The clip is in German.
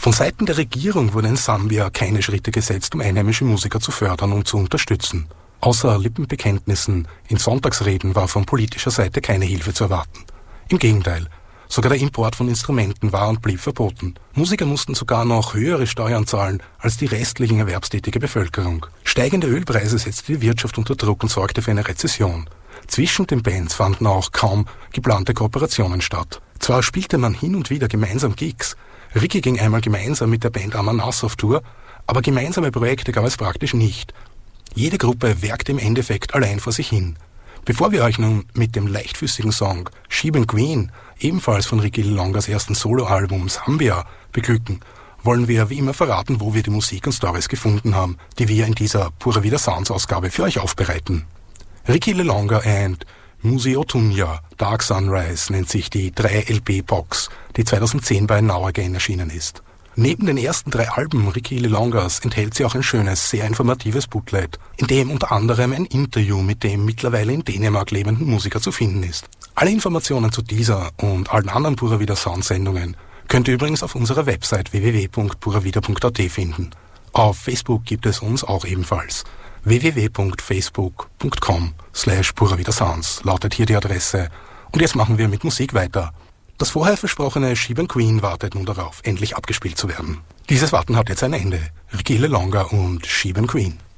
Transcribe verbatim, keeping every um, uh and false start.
Von Seiten der Regierung wurden in Sambia keine Schritte gesetzt, um einheimische Musiker zu fördern und zu unterstützen. Außer Lippenbekenntnissen in Sonntagsreden war von politischer Seite keine Hilfe zu erwarten. Im Gegenteil, sogar der Import von Instrumenten war und blieb verboten. Musiker mussten sogar noch höhere Steuern zahlen als die restliche erwerbstätige Bevölkerung. Steigende Ölpreise setzte die Wirtschaft unter Druck und sorgte für eine Rezession. Zwischen den Bands fanden auch kaum geplante Kooperationen statt. Zwar spielte man hin und wieder gemeinsam Gigs, Ricky ging einmal gemeinsam mit der Band Amanas auf Tour, aber gemeinsame Projekte gab es praktisch nicht. Jede Gruppe werkte im Endeffekt allein vor sich hin. Bevor wir euch nun mit dem leichtfüßigen Song Sheep and Queen, ebenfalls von Ricky Lilongas ersten Soloalbum Sambia, beglücken, wollen wir wie immer verraten, wo wir die Musik und Stories gefunden haben, die wir in dieser Pura Vida Sounds Ausgabe für euch aufbereiten. Ricky Lilonga and Musi Otunya Dark Sunrise nennt sich die drei L P-Box, die zweitausendzehn bei Now Again erschienen ist. Neben den ersten drei Alben Ricky Lilongas enthält sie auch ein schönes, sehr informatives Booklet, in dem unter anderem ein Interview mit dem mittlerweile in Dänemark lebenden Musiker zu finden ist. Alle Informationen zu dieser und allen anderen Pura Vida Sound Sendungen könnt ihr übrigens auf unserer Website w w w punkt pura vida punkt a t finden. Auf Facebook gibt es uns auch ebenfalls. w w w punkt facebook punkt com slash pura vida sounds lautet hier die Adresse. Und jetzt machen wir mit Musik weiter. Das vorher versprochene Sheep and Queen wartet nun darauf, endlich abgespielt zu werden. Dieses Warten hat jetzt ein Ende. Ricky Lilonga und Sheep and Queen.